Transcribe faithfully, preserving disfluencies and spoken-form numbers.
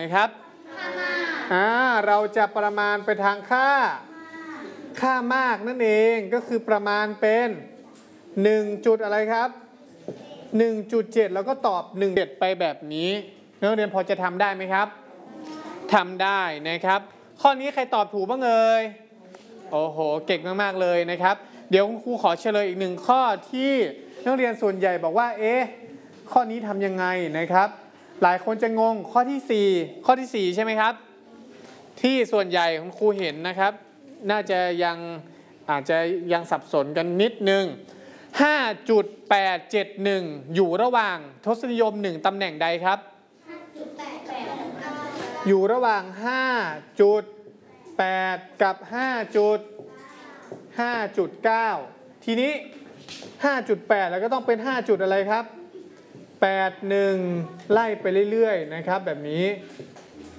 ครับอ่าเราจะประมาณไปทางค่าค่ามากนั่นเองก็คือประมาณเป็นหนึ่งจุดอะไรครับ หนึ่งจุดเจ็ด แล้วก็ตอบหนึ่งจุดเจ็ดไปแบบนี้นักเรียนพอจะทำได้ไหมครับทำได้นะครับข้อนี้ใครตอบถูกบ้างเอ่ยโอ้โหเก่งมากๆเลยนะครับเดี๋ยวครูขอเฉลยอีกหนึ่งข้อที่นักเรียนส่วนใหญ่บอกว่าเอ๊ะข้อนี้ทำยังไงนะครับหลายคนจะงงข้อที่สี่ข้อที่สี่ใช่ไหมครับที่ส่วนใหญ่ของครูเห็นนะครับน่าจะยังอาจจะยังสับสนกันนิดนึง ห้าจุดแปดเจ็ดหนึ่ง อยู่ระหว่างทศนิยมหนึ่งตำแหน่งใดครับอยู่ระหว่าง ห้าจุดแปด กับ ห้าจุดห้าจุดเก้า ทีนี้ ห้าจุดแปด แล้วก็ต้องเป็น ห้า จุดอะไรครับ แปด หนึ่ง ไล่ไปเรื่อยๆนะครับแบบนี้